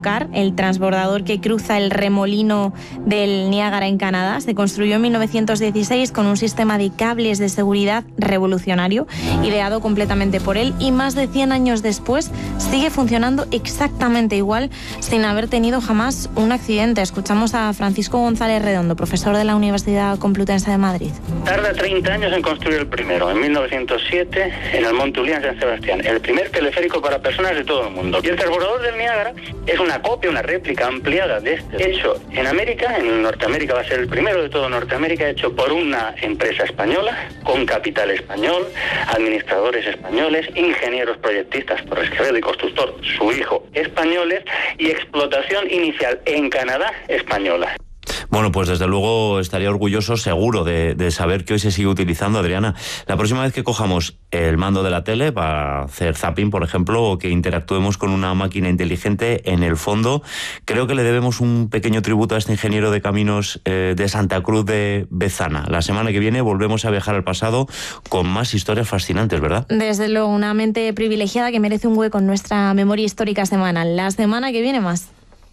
El transbordador que cruza el remolino del Niágara en Canadá se construyó en 1916 con un sistema de cables de seguridad revolucionario, ideado completamente por él, y más de 100 años después sigue funcionando exactamente igual, sin haber tenido jamás un accidente. Escuchamos a Francisco González Redondo, profesor de la Universidad Complutense de Madrid. Tarda 30 años en construir el primero, en 1907, en el Monte Ulián, San Sebastián, el primer teleférico para personas de todo el mundo. Y el transbordador del Niágara es una copia, una réplica ampliada de este, hecho en América, en Norteamérica, va a ser el primero de todo Norteamérica, hecho por una empresa española, con capital español, administradores españoles, ingenieros proyectistas, Torres Quevedo y constructor, su hijo, españoles, y explotación inicial en Canadá, española. Bueno, pues desde luego estaría orgulloso, seguro, de saber que hoy se sigue utilizando, Adriana. La próxima vez que cojamos el mando de la tele para hacer zapping, por ejemplo, o que interactuemos con una máquina inteligente, en el fondo, creo que le debemos un pequeño tributo a este ingeniero de caminos de Santa Cruz de Bezana. La semana que viene volvemos a viajar al pasado con más historias fascinantes, ¿verdad? Desde luego, una mente privilegiada que merece un hueco en nuestra memoria histórica semanal. La semana que viene más.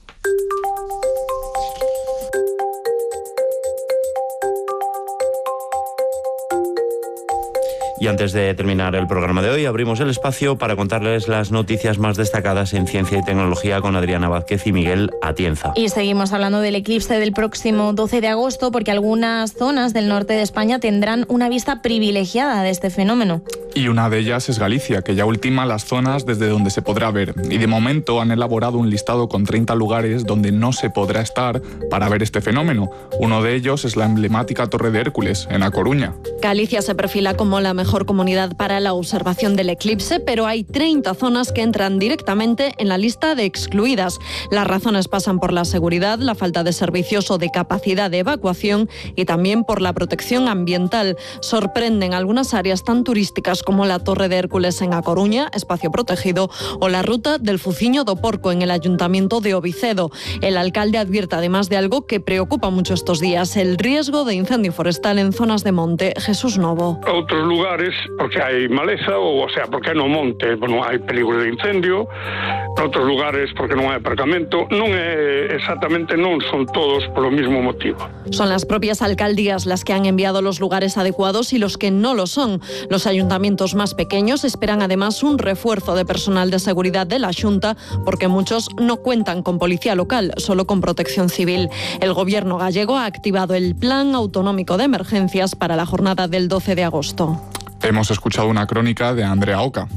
Y antes de terminar el programa de hoy, abrimos el espacio para contarles las noticias más destacadas en ciencia y tecnología con Adriana Vázquez y Miguel Atienza. Y seguimos hablando del eclipse del próximo 12 de agosto, porque algunas zonas del norte de España tendrán una vista privilegiada de este fenómeno. Y una de ellas es Galicia, que ya ultima las zonas desde donde se podrá ver. Y de momento han elaborado un listado con 30 lugares donde no se podrá estar para ver este fenómeno. Uno de ellos es la emblemática Torre de Hércules, en A Coruña. Galicia se perfila como la mejor comunidad para la observación del eclipse, pero hay 30 zonas que entran directamente en la lista de excluidas. Las razones pasan por la seguridad, la falta de servicios o de capacidad de evacuación y también por la protección ambiental. Sorprenden algunas áreas tan turísticas como la Torre de Hércules en A Coruña, espacio protegido, o la ruta del Fuciño do Porco en el Ayuntamiento de Ovicedo. El alcalde advierte además de algo que preocupa mucho estos días, el riesgo de incendio forestal en zonas de monte. Jesús Novo. Outros lugares, porque hai maleza, ou sea, porque no monte non hai peligro de incendio, outros lugares porque non hai aparcamento, non é exactamente, non son todos polo mismo motivo. Son las propias alcaldías las que han enviado los lugares adecuados y los que no lo son. Los ayuntamientos más pequeños esperan además un refuerzo de personal de seguridad de la Xunta, porque muchos no cuentan con policía local, solo con protección civil. El gobierno gallego ha activado el Plan Autonómico de Emergencias para la jornada del 12 de agosto. Hemos escuchado una crónica de Andrea Oca.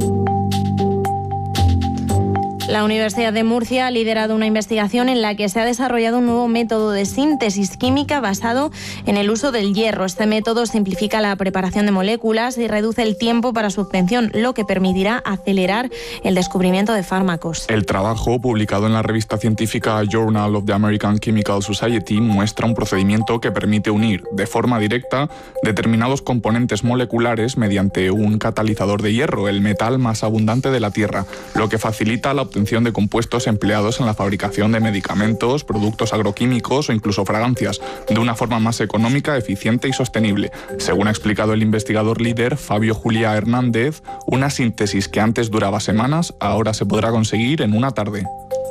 La Universidad de Murcia ha liderado una investigación en la que se ha desarrollado un nuevo método de síntesis química basado en el uso del hierro. Este método simplifica la preparación de moléculas y reduce el tiempo para su obtención, lo que permitirá acelerar el descubrimiento de fármacos. El trabajo, publicado en la revista científica Journal of the American Chemical Society, muestra un procedimiento que permite unir de forma directa determinados componentes moleculares mediante un catalizador de hierro, el metal más abundante de la Tierra, lo que facilita la obtención de compuestos empleados en la fabricación de medicamentos, productos agroquímicos o incluso fragancias, de una forma más económica, eficiente y sostenible. Según ha explicado el investigador líder Fabio Juliá Hernández, una síntesis que antes duraba semanas, ahora se podrá conseguir en una tarde.